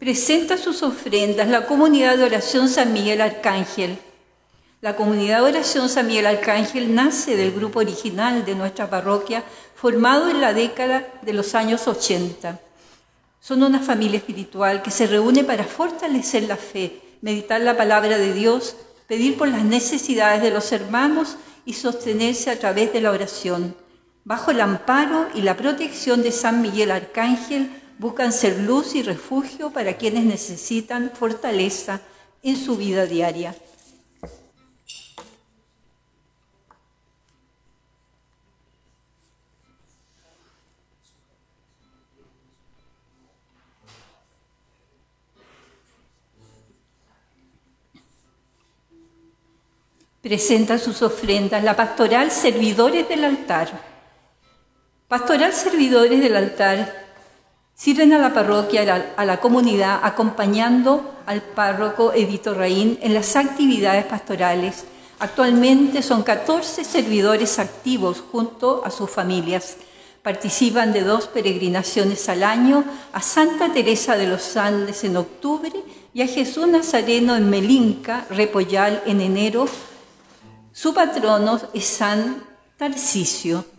presenta sus ofrendas la comunidad de oración San Miguel Arcángel. La comunidad de oración San Miguel Arcángel nace del grupo original de nuestra parroquia, formado en la década de los años 80. Son una familia espiritual que se reúne para fortalecer la fe, meditar la palabra de Dios, pedir por las necesidades de los hermanos y sostenerse a través de la oración. Bajo el amparo y la protección de San Miguel Arcángel, buscan ser luz y refugio para quienes necesitan fortaleza en su vida diaria. Presenta sus ofrendas la pastoral Servidores del Altar. Pastoral Servidores del Altar sirven a la parroquia, a la comunidad, acompañando al párroco Edito Raín en las actividades pastorales. Actualmente son 14 servidores activos junto a sus familias. Participan de 2 peregrinaciones al año, a Santa Teresa de los Andes en octubre y a Jesús Nazareno en Melinca, Repollal en enero. Su patrono es San Tarcisio.